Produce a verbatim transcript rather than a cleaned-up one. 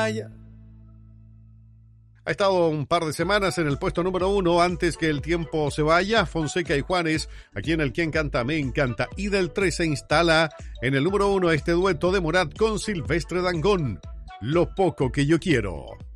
vaya. Ha estado un par de semanas en el puesto número uno antes que el tiempo se vaya. Fonseca y Juanes, aquí en el Quien Canta Me Encanta. Y del tres se instala en el número uno este dueto de Morat con Silvestre Dangond, Lo Poco Que Yo Quiero.